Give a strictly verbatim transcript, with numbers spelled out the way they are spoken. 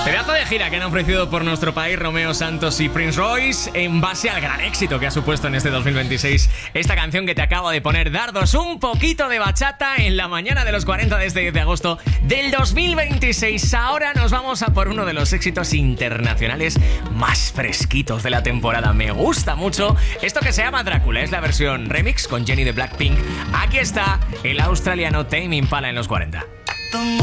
Pedazo de gira que han ofrecido por nuestro país Romeo Santos y Prince Royce en base al gran éxito que ha supuesto en este dos mil veintiséis esta canción que te acabo de poner, Dardos, un poquito de bachata en la mañana de los cuarenta de este diez de agosto del dos mil veintiséis. Ahora nos vamos a por uno de los éxitos internacionales más fresquitos de la temporada. Me gusta mucho esto que se llama Drácula, es la versión remix con Jenny de Blackpink. Aquí está el australiano Tame Impala en los cuarenta.